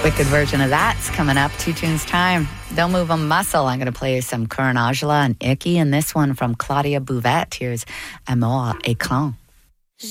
Wicked version of that's coming up. 2 tunes time. Don't move a muscle. I'm going to play you some Curran Aujala and Icky, and this one from Claudia Bouvette. Here's Amour Écran.